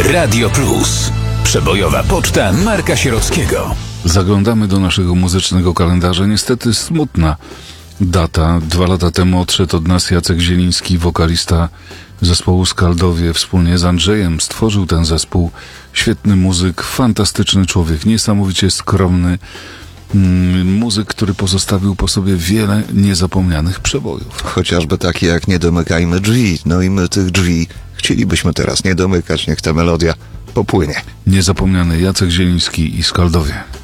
Radio Plus. Przebojowa poczta Marka Sierockiego. Zaglądamy do naszego muzycznego kalendarza. Niestety smutna data. 2 lata temu odszedł od nas Jacek Zieliński, wokalista zespołu Skaldowie. Wspólnie z Andrzejem stworzył ten zespół. Świetny muzyk, fantastyczny człowiek, niesamowicie skromny. Muzyk, który pozostawił po sobie wiele niezapomnianych przebojów. Chociażby takie jak Nie domykajmy drzwi. No i my tych drzwi chcielibyśmy teraz nie domykać. Niech ta melodia popłynie. Niezapomniany Jacek Zieliński i Skaldowie.